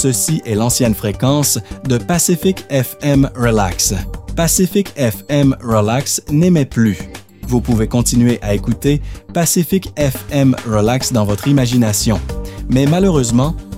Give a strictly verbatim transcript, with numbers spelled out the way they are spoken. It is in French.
ceci est l'ancienne fréquence de Pacific F M Relax. Pacific F M Relax n'émet plus. Vous pouvez continuer à écouter Pacific F M Relax dans votre imagination. Mais malheureusement,